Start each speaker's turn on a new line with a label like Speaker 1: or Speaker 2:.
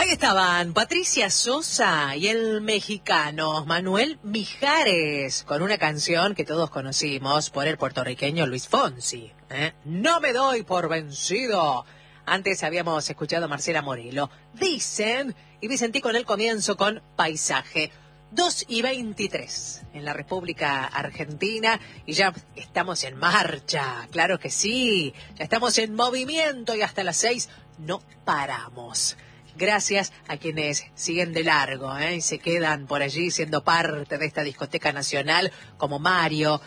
Speaker 1: Ahí estaban Patricia Sosa y el mexicano Manuel Mijares con una canción que todos conocimos por el puertorriqueño Luis Fonsi. No me doy por vencido. Antes habíamos escuchado a Marcela Morelo. Dicen, y Vicentí con el comienzo con Paisaje. 2:23 en la República Argentina y ya estamos en marcha, claro que sí, ya estamos en movimiento y hasta las 6 no paramos. Gracias a quienes siguen de largo y se quedan por allí siendo parte de esta discoteca nacional, como Mario,